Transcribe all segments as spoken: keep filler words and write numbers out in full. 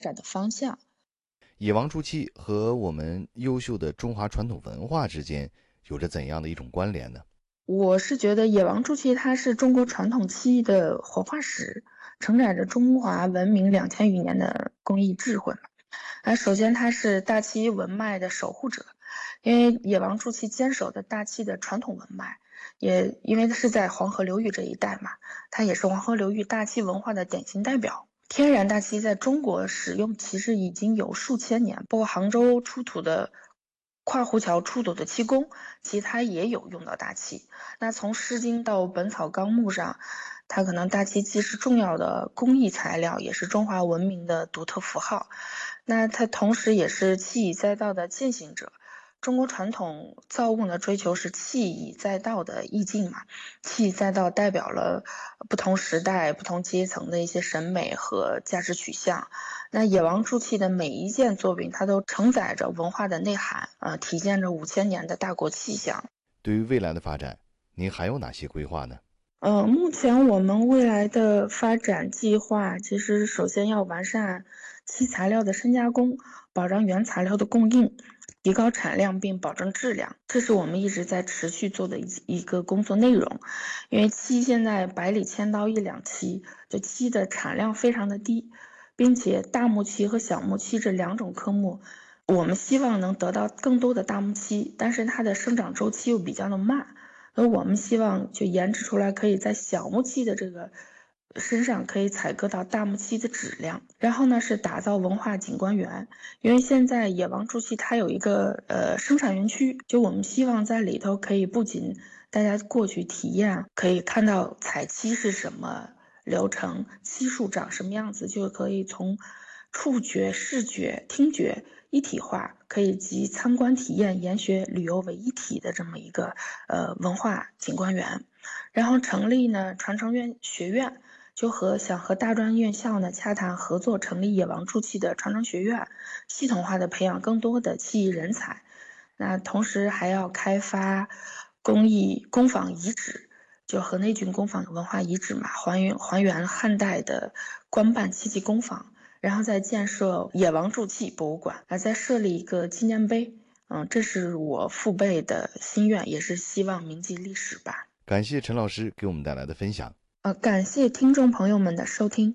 展的方向。 野王筑器和我们优秀的中华传统文化之间有着怎样的一种关联呢？ 我是觉得野王筑器它是中国传统漆艺的活化石，承载着中华文明两千余年的工艺智慧。啊，首先它是大漆文脉的守护者，因为野王筑器坚守的大漆的传统文脉，也因为它是在黄河流域这一带嘛，它也是黄河流域大漆文化的典型代表。天然大漆在中国使用其实已经有数千年，包括杭州出土的跨湖桥出土的漆工，其实它也有用到大漆。那从《诗经》到《本草纲目》上，它可能大漆既是重要的工艺材料，也是中华文明的独特符号。那它同时也是器以载道的践行者。中国传统造物呢，追求是器以载道的意境嘛，器以载道代表了不同时代、不同阶层的一些审美和价值取向。那野王筑器的每一件作品，它都承载着文化的内涵，呃，体现着五千年的大国气象。 对于未来的发展，您还有哪些规划呢？ 呃，目前我们未来的发展计划，其实首先要完善漆材料的深加工，保障原材料的供应，提高产量并保证质量，这是我们一直在持续做的一一个工作内容。因为漆现在百里千刀一两漆，这漆的产量非常的低，并且大木漆和小木漆这两种科目，我们希望能得到更多的大木漆，但是它的生长周期又比较的慢。而我们希望就研制出来，可以在小木漆的这个身上可以采割到大木漆的质量。然后呢，是打造文化景观园，因为现在野王筑器它有一个呃生产园区，就我们希望在里头可以不仅大家过去体验，可以看到采漆是什么流程，漆树长什么样子，就可以从触觉、视觉、听觉一体化，可以集参观体验、研学、旅游为一体的这么一个呃文化景观园。然后成立呢传承院学院，就和想和大专院校呢洽谈合作，成立野王筑器的传承学院，系统化的培养更多的器艺人才。那同时还要开发工艺工坊遗址，就河内郡工坊文化遗址嘛，还原还原汉代的官办漆器工坊。然后再建设野王筑器博物馆，啊，再设立一个纪念碑。嗯，这是我父辈的心愿，也是希望铭记历史吧。 感谢陈老师给我们带来的分享。 呃，感谢听众朋友们的收听。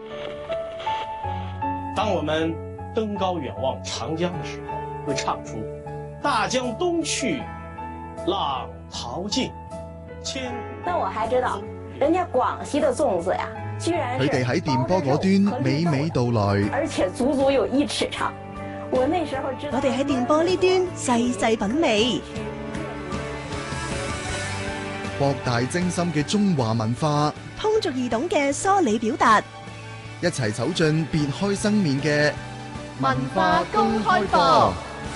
当我们登高远望长江的时候，会唱出“大江东去，浪淘尽，千”。 那我还知道，人家廣西的粽子呀。 佢哋喺電波嗰端娓娓道來， 而且足足有一尺長。我那時候知道， 我哋喺電波呢端細細品味， 博大精深嘅中華文化， 通俗易懂嘅梳理表達， 一齊走進別開生面嘅文化公開課。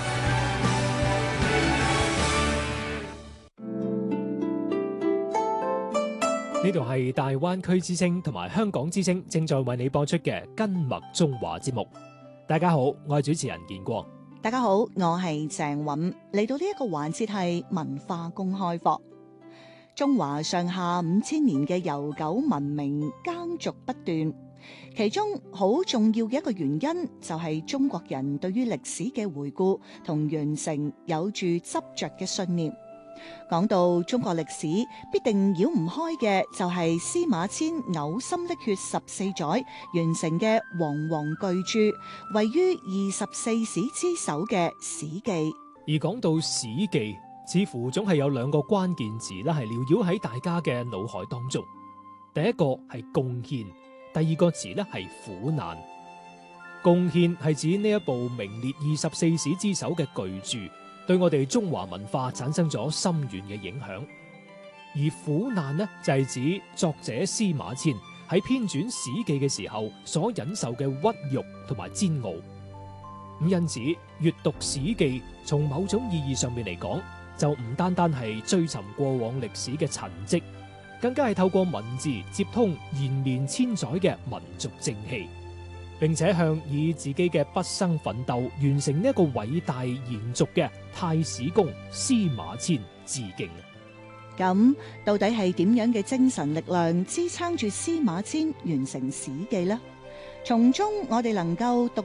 呢度係大灣區之聲同埋香港之聲正在為你播出嘅根脈中華節目。大家好，我係主持人建國。 大家好，我係鄭韻。嚟到呢一個環節係文化公開課。中華上下五千年嘅悠久文明耕俗不斷，其中好重要嘅一個原因就係中國人對於歷史嘅回顧同完成有住執着嘅信念。講到中國歷史，必定繞唔開嘅就係司馬遷嘔心瀝血十四載完成嘅煌煌巨著，位於二十四史之首嘅《史記》。 而講到《史記》，似乎總係有兩個關鍵字啦，係繚繞喺大家嘅腦海當中。第一個係貢獻，第二個詞咧係苦難。貢獻係指呢一部名列二十四史之首嘅巨著，對我哋中華文化產生咗深遠嘅影響。而苦難呢，就係指作者司馬遷喺編纂《史記》嘅時候所忍受嘅屈辱同埋煎熬。咁因此，閱讀《史記》從某種意義上面嚟講，就唔單單係追尋過往歷史嘅陳跡，更加係透過文字接通延綿千載嘅民族正氣，並且向以自己嘅畢生奮鬥完成呢一個偉大延續嘅太史公司馬遷致敬。 咁到底係點樣嘅精神力量支撐住司馬遷完成《史記》呢？ 從中我哋能夠讀